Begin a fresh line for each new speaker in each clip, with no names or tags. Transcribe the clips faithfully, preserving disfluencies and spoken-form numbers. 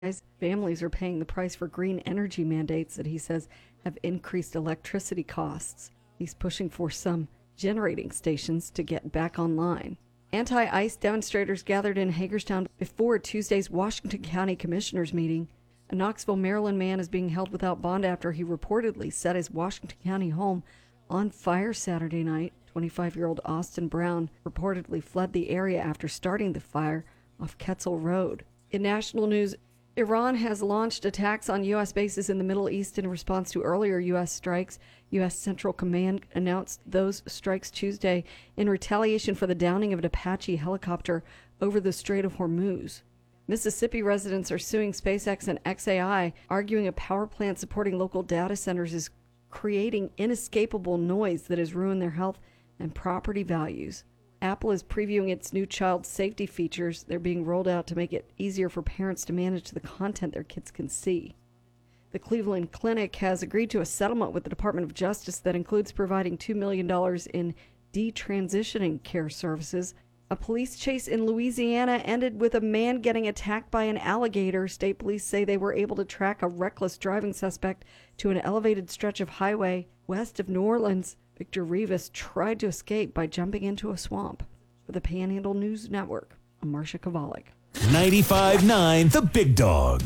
Families are paying the price for green energy mandates that he says have increased electricity costs. He's pushing for some generating stations to get back online. Anti-ICE demonstrators gathered in Hagerstown before Tuesday's Washington County Commissioners meeting. A Knoxville, Maryland man is being held without bond after he reportedly set his Washington County home on fire Saturday night. twenty-five-year-old Austin Brown reportedly fled the area after starting the fire off Ketzel Road. In national news, Iran has launched attacks on U S bases in the Middle East in response to earlier U S strikes. U S Central Command announced those strikes Tuesday in retaliation for the downing of an Apache helicopter over the Strait of Hormuz. Mississippi residents are suing SpaceX and X A I, arguing a power plant supporting local data centers is creating inescapable noise that has ruined their health and property values. Apple is previewing its new child safety features. They're being rolled out to make it easier for parents to manage the content their kids can see. The Cleveland Clinic has agreed to a settlement with the Department of Justice that includes providing two million dollars in detransitioning care services. A police chase in Louisiana ended with a man getting attacked by an alligator. State police say they were able to track a reckless driving suspect to an elevated stretch of highway west of New Orleans. Victor Rivas tried to escape by jumping into a swamp. For the Panhandle News Network, I'm Marcia Kovalik.
ninety-five point nine The Big Dog.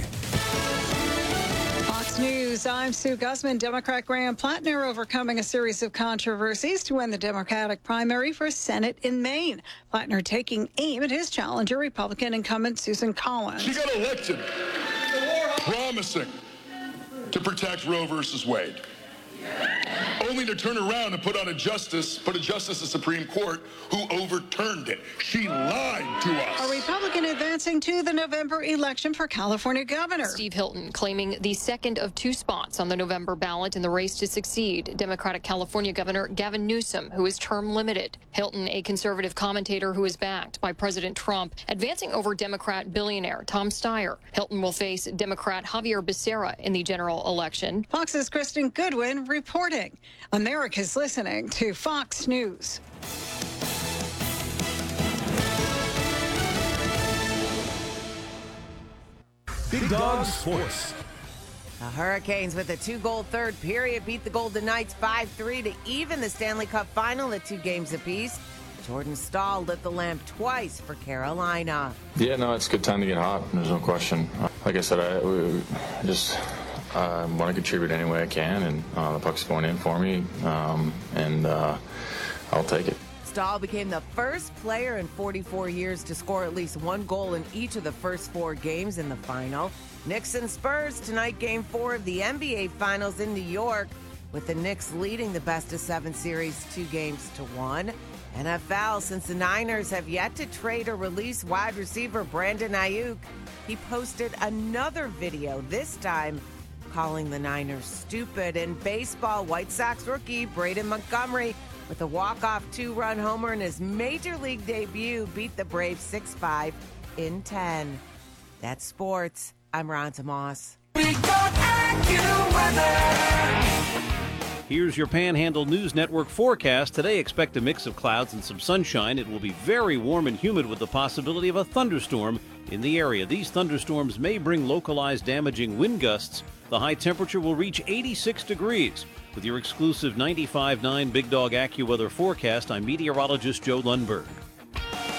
Fox News, I'm Sue Guzman. Democrat Graham Plattner overcoming a series of controversies to win the Democratic primary for Senate in Maine. Plattner taking aim at his challenger, Republican incumbent Susan Collins.
She got elected promising to protect Roe versus Wade, only to turn around and put on a justice, put a justice of the Supreme Court who overturned it. She lied to us.
A Republican advancing to the November election for California governor.
Steve Hilton claiming the second of two spots on the November ballot in the race to succeed Democratic California Governor Gavin Newsom, who is term limited. Hilton, a conservative commentator who is backed by President Trump, advancing over Democrat billionaire Tom Steyer. Hilton will face Democrat Javier Becerra in the general election.
Fox's Kristen Goodwin reporting. America's listening to Fox News.
Big Dog Sports.
The Hurricanes, with a two-goal third period, beat the Golden Knights five three to even the Stanley Cup final at two games apiece. Jordan Stahl lit the lamp twice for Carolina.
Yeah, no, it's a good time to get hot. There's no question. Like I said, I we, just uh, want to contribute any way I can, and uh, the puck's going in for me, um, and uh, I'll take it.
Stahl became the first player in forty-four years to score at least one goal in each of the first four games in the final. Knicks and Spurs tonight, game four of the N B A Finals in New York, with the Knicks leading the best-of-seven series two games to one. N F L, since the Niners have yet to trade or release wide receiver Brandon Ayuk, he posted another video, this time calling the Niners stupid. In baseball, White Sox rookie Braden Montgomery, with a walk-off two-run homer in his Major League debut, beat the Braves six five in ten. That's sports. I'm Ronta Moss.
Here's your Panhandle News Network forecast. Today, expect a mix of clouds and some sunshine. It will be very warm and humid with the possibility of a thunderstorm in the area. These thunderstorms may bring localized damaging wind gusts. The high temperature will reach eighty-six degrees. With your exclusive ninety-five point nine Big Dog AccuWeather forecast, I'm meteorologist Joe Lundberg.